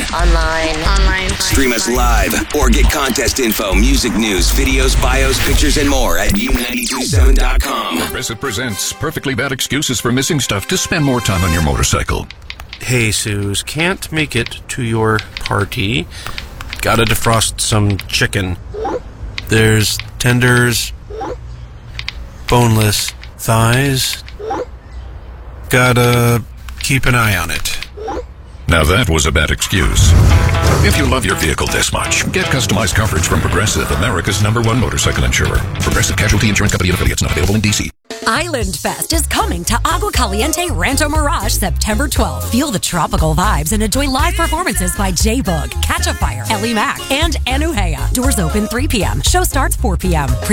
Online. Stream us live or get contest info, music news, videos, bios, pictures, and more at u927.com. Progressive presents Perfectly Bad Excuses for Missing Stuff to spend more time on your motorcycle. Hey, Suze, can't make it to your party. Gotta defrost some chicken. There's tenders, boneless thighs. Gotta keep an eye on it. Now that was a bad excuse. If you love your vehicle this much, get customized coverage from Progressive, America's #1 motorcycle insurer. Progressive Casualty Insurance Company and affiliates, not available in D.C. Island Fest is coming to Agua Caliente Rancho Mirage September 12th. Feel the tropical vibes and enjoy live performances by J-Boog, Catch a Fire, Ellie Mac, and Anuhea. Doors open 3 p.m. Show starts 4 p.m.